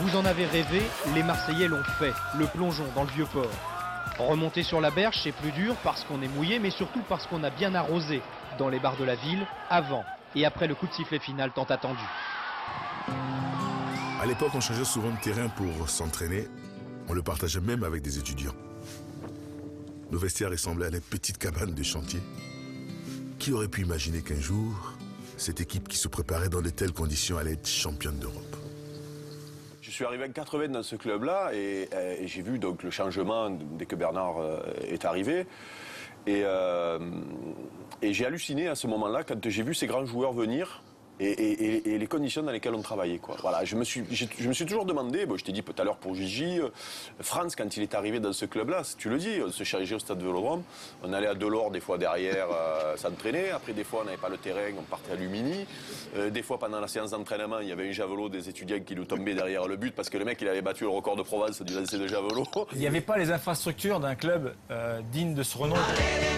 Vous en avez rêvé, les Marseillais l'ont fait, le plongeon dans le Vieux-Port. Remonter sur la berge, c'est plus dur parce qu'on est mouillé, mais surtout parce qu'on a bien arrosé dans les bars de la ville, avant et après le coup de sifflet final tant attendu. À l'époque, on changeait souvent de terrain pour s'entraîner. On le partageait même avec des étudiants. Nos vestiaires ressemblaient à des petites cabanes de chantier. Qui aurait pu imaginer qu'un jour, cette équipe qui se préparait dans de telles conditions allait être championne d'Europe? Je suis arrivé en 80 dans ce club-là et j'ai vu donc le changement dès que Bernard est arrivé. Et j'ai halluciné à ce moment-là quand j'ai vu ces grands joueurs venir et les conditions dans lesquelles on travaillait, quoi. Voilà, je me suis toujours demandé, bon, je t'ai dit tout à l'heure pour Gigi, Franz, quand il est arrivé dans ce club-là, tu le dis, on se chargeait au stade de Vélodrome, on allait à Delors des fois derrière s'entraîner, après des fois on n'avait pas le terrain, on partait à Lumini, des fois pendant la séance d'entraînement, il y avait un javelot des étudiants qui nous tombait derrière le but parce que le mec il avait battu le record de Provence du lancer de javelot. Il n'y avait pas les infrastructures d'un club digne de ce renom.